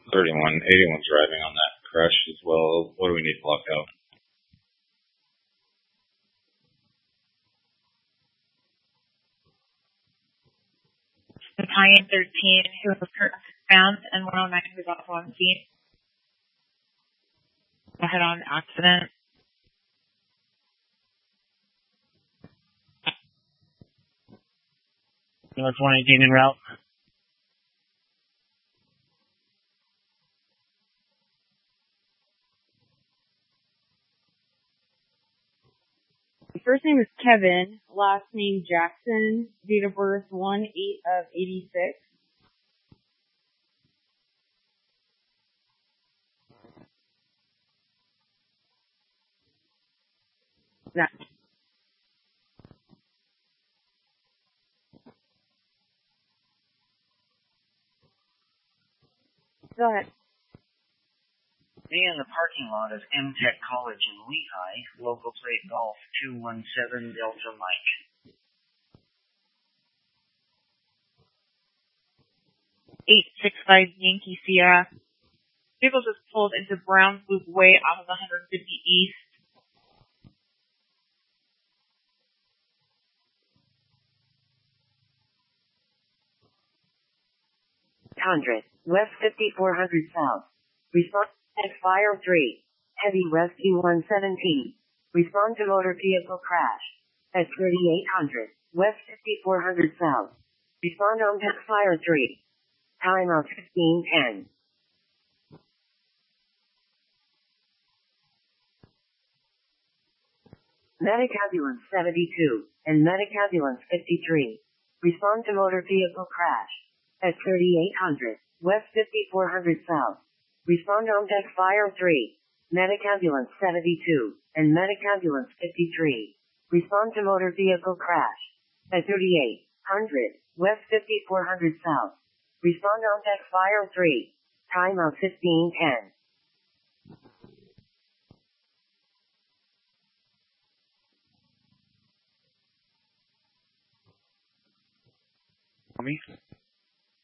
81's driving on that crash as well. What do we need to lock out? Italian 13, who was hurt found, and 109, who's also on scene. Head-on accident. North 118 en route. First name is Kevin, last name Jackson, date of birth 1/8/86. That. Go ahead. Me in the parking lot of M-Tech College in Lehigh, local plate Golf 217 Delta Mike. 865 Yankee Sierra. Vehicle just pulled into Browns Loop Way off of 150 East. West 5400 South. Response at Fire 3. Heavy Rescue 117. Respond to motor vehicle crash. At 3800 West 5400 South. Respond on Fire 3. Time of 15:10. Medic Ambulance 72 and Medic Ambulance 53. Respond to motor vehicle crash. At 3800 West 5400 South. Respond on deck Fire 3. Medic Ambulance 72 and Medic Ambulance 53. Respond to motor vehicle crash. At 3800 West 5400 South. Respond on deck Fire 3. Time of 15:10.